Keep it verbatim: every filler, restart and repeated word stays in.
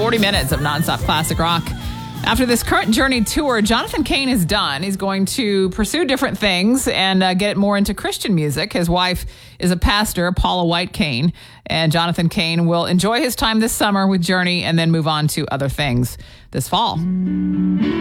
forty minutes of nonstop classic rock. After this current Journey tour, Jonathan Cain is done. He's going to pursue different things and uh, get more into Christian music. His wife is a pastor, Paula White Cain, and Jonathan Cain will enjoy his time this summer with Journey and then move on to other things this fall.